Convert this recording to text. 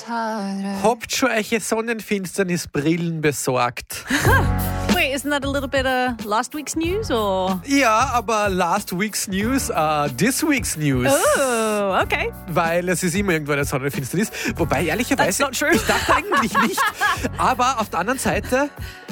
Habt schon eure Sonnenfinsternisbrillen besorgt? Wait, isn't that a little bit of last week's news or? Ja, aber last week's news, this week's news. Oh, okay. Weil es ist immer irgendwo eine Sonnenfinsternis. Wobei, That's ehrlicherweise, not true. ich dachte eigentlich nicht. Aber auf der anderen Seite,